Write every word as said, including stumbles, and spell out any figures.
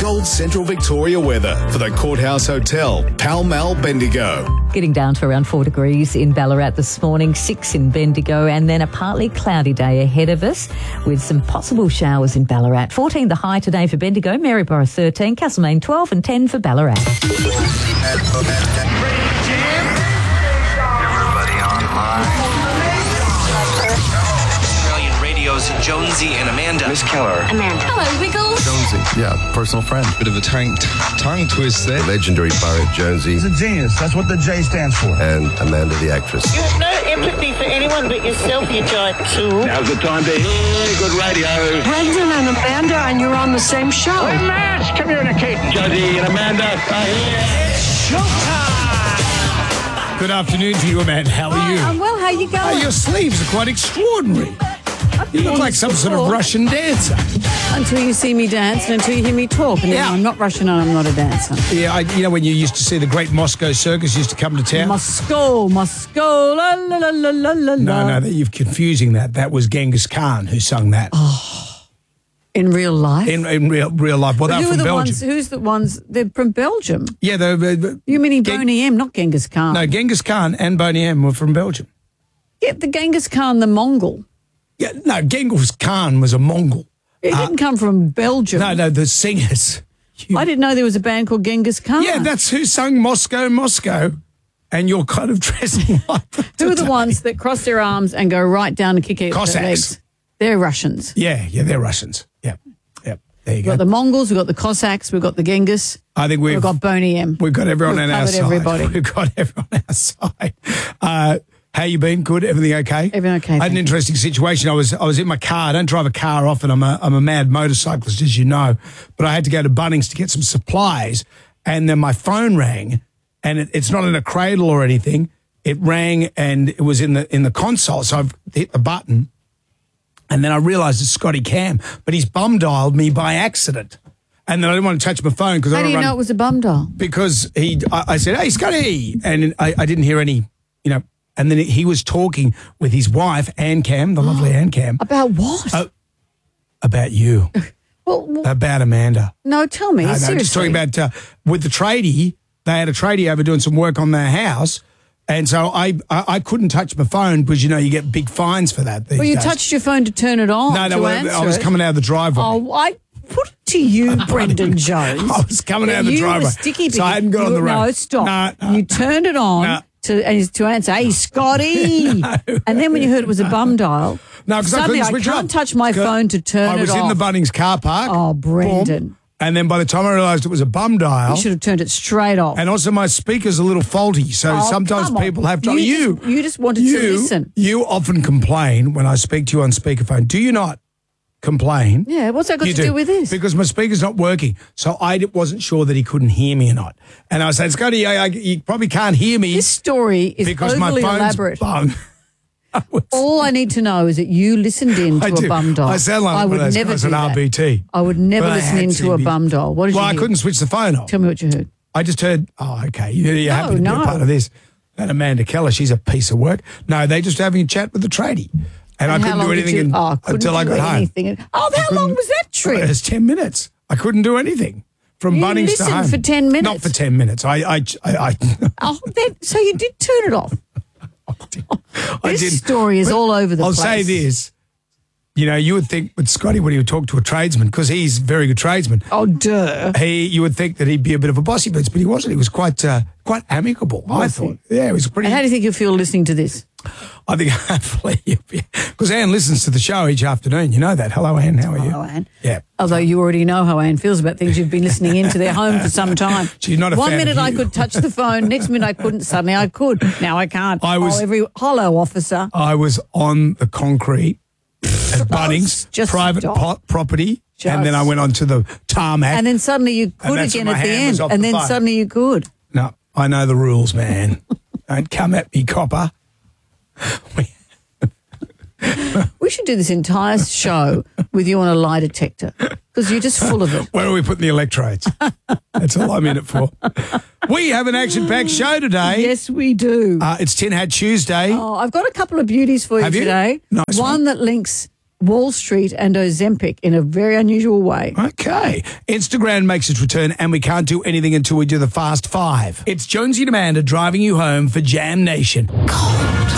Gold Central Victoria weather for the Courthouse Hotel, Pall Mall, Bendigo. Getting down to around four degrees in Ballarat this morning, six in Bendigo, and then a partly cloudy day ahead of us with some possible showers in Ballarat. fourteen the high today for Bendigo, Maryborough thirteen, Castlemaine twelve and ten for Ballarat. Everybody online. Australian Radio's Jonesy and Amanda. Miss Keller. Amanda. Hello, Wiggles. Jonesy. Yeah, personal friend. Bit of a tongue, tongue twist there. The legendary Barry Jonesy. He's a genius. That's what the J stands for. And Amanda the actress. You have no empathy for anyone but yourself, you giant tool. Now's the time to hear good radio. Brendan and Amanda, and you're on the same show. We're mass communicating. Jonesy and Amanda are here. It's showtime. Good afternoon to you, Amanda. How are you? Hi, I'm well. How are you going? Oh, your sleeves are quite extraordinary. You look like some sort of Russian dancer. Until you see me dance and until you hear me talk. And Yeah. then I'm not Russian and I'm not a dancer. Yeah, I, you know when you used to see the great Moscow Circus used to come to town? Moscow, Moscow, la la la la la la. no, no, that, you're confusing that. That was Genghis Khan who sung that. In real life? In, in real real life. Well, But they're who are from the Belgium. ones, who's the ones, they're from Belgium. Yeah, they're, they're, You meaning Gen- Boney M, not Genghis Khan. No, Genghis Khan and Boney M were from Belgium. Yeah, the Genghis Khan, the Mongol. Yeah, no, Genghis Khan was a Mongol. It didn't come from Belgium. No, no, the singers. You- I didn't know there was a band called Genghis Khan. Yeah, that's who sung Moscow, Moscow. And you're kind of dressing like that Who are the today. ones that cross their arms and go right down and kick out their Cossacks. legs? They're Russians. Yeah, yeah, they're Russians. Yeah, yeah. There you We've go. got the Mongols, we've got the Cossacks, we've got the Genghis, I think we've we've got Boney M. we've got everyone We've on our covered side. everybody. We've got everyone on our side. Uh, how you been? Good? Everything okay? Everything okay, I had thank an you. interesting situation. I was I was in my car. I don't drive a car often. I'm a I'm a mad motorcyclist, as you know. But I had to go to Bunnings to get some supplies, and then my phone rang, and it, it's not in a cradle or anything. It rang, and it was in the in the console. So I've hit the button, and then I realised it's Scotty Cam, but he's bum dialed me by accident. And then I didn't want to touch my phone because I How do don't you run know it was a bum dial? because he, I, I said, "Hey, Scotty," and I, I didn't hear any, you know. And then he was talking with his wife, Ann Cam, the lovely Ann Cam, About what? uh, about you, well, well, about Amanda. no, tell me. No, no, seriously. just talking about uh, with the tradie. They had a tradie over doing some work on their house, and so I, I, I couldn't touch my phone because you know you get big fines for that. These Well, you days. touched your phone to turn it on. No, no, to well, answer I was it. coming out of the driveway. Oh, I put it to you, Brendan Jones. I was coming that out of the you driveway, were sticky. so I hadn't got you, on the road. No, stop. No, no. You turned it on No. to and to answer, "Hey, Scotty," and then when you heard it was a bum dial, No, because I suddenly couldn't I, switch can't off. touch my Because phone to turn I was it in off. the Bunnings car park. Oh, Brendan. Boom. And then by the time I realised it was a bum dial, You should have turned it straight off. and also my speaker's a little faulty, so Oh, sometimes come on. people have to. You You, just- you just wanted to you, listen. You often complain when I speak to you on speakerphone. Do you not complain? Yeah, what's that got You to do with this? Because my speaker's not working, so I d- wasn't sure that he couldn't hear me or not. And I said, Scotty, I, I, you probably can't hear me This story is because my overly phone's elaborate. bung. I was- All I need to know is that you listened in to I a do. bum dial. I sound like I one would of those never guys do at that. R B T. I would never But I listen had into to a be- bum dial. What did Well, you I hear? couldn't switch the phone off. Tell me what you heard. I just heard, oh, okay, you- you're No, happy to be no. a part of this. And Amanda Keller, she's a piece of work. No, they just having a chat with the tradie. And, I And how couldn't long do did anything you- in- oh, couldn't until I do got home. anything. Oh, I how long couldn't- was that trip? It was ten minutes. I couldn't do anything from You Bunnings to listened home. for ten minutes? Not for ten minutes. I, I, I, I, Oh, then, so you did turn it off. I This didn't. story is But all over the I'll place. say this. You know, you would think with Scotty when he would talk to a tradesman, because he's a very good tradesman, Oh, duh. he you would think that he'd be a bit of a bossy boots, but he wasn't. He was quite uh, quite amicable, I Was he? thought. Yeah, he was pretty. And how do you think you'll feel listening to this? I think hopefully because Anne listens to the show each afternoon. You know that. Hello, Anne. How are you? Hello, Anne. Yeah. Although you already know how Anne feels about things you've been listening into their home for some time. She's not a One fan of minute I you. could touch the phone, next minute I couldn't, suddenly I could. Now I can't. I was- oh, every hello, officer. I was on the concrete at Bunnings, just private stop. po- property, Just- and then I went on to the tarmac. And then suddenly you could that's again when at my the hand was end. off And the then phone. suddenly you could. No, I know the rules, man. Don't come at me, copper. We- We should do this entire show with you on a lie detector because you're just full of it. Where are we putting the electrodes? That's all I'm in it for. We have an action-packed show today. Yes, we do. Uh, it's Tin Hat Tuesday. Oh, I've got a couple of beauties for you Have you? today. Nice one one. that links Wall Street and Ozempic in a very unusual way. Okay. Instagram makes its return, and we can't do anything until we do the Fast Five. It's Jonesy and Amanda driving you home for Jam Nation.